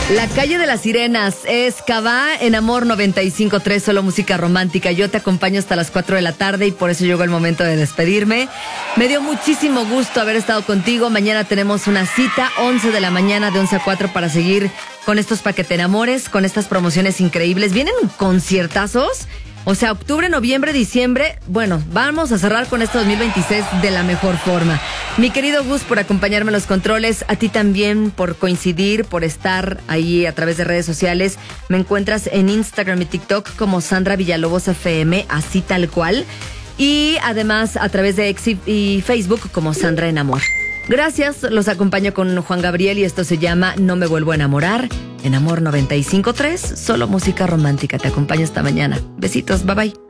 La calle de las sirenas es Cabá en Amor 95.3, solo música romántica. Yo te acompaño hasta las 4 de la tarde y por eso llegó el momento de despedirme. Me dio muchísimo gusto haber estado contigo. Mañana tenemos una cita, 11 de la mañana, de 11 a 4, para seguir con estos Pa' que te enamores, con estas promociones increíbles. Vienen conciertazos. O sea, octubre, noviembre, diciembre. Bueno, vamos a cerrar con este 2026 de la mejor forma. Mi querido Gus, por acompañarme en los controles. A ti también por coincidir, por estar ahí a través de redes sociales. Me encuentras en Instagram y TikTok como Sandra Villalobos FM, así tal cual. Y además a través de X y Facebook como Sandra en Amor. Gracias, los acompaño con Juan Gabriel y esto se llama No me vuelvo a enamorar. En Amor 95.3, solo música romántica. Te acompaño esta mañana. Besitos, bye bye.